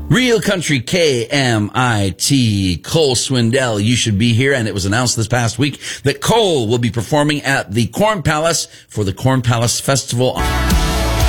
Real Country KMIT, Cole Swindell, you should be here. And it was announced this past week that Cole will be performing at the Corn Palace for the Corn Palace Festival.